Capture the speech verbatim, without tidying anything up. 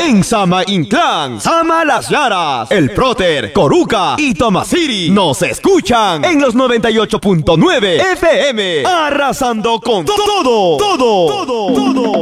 en Sama Inclán, Sama Las Llaras, El Próter, Coruca y Tomasiri nos escuchan en los noventa y ocho punto nueve F M, arrasando con todo, todo, todo, todo.